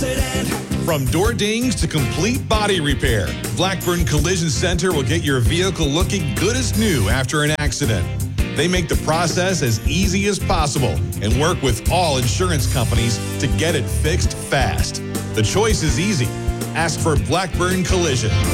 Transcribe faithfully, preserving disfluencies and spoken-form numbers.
accident. From door dings to complete body repair, Blackburn Collision Center will get your vehicle looking good as new after an accident. They make the process as easy as possible and work with all insurance companies to get it fixed fast. The choice is easy. Ask for Blackburn Collision.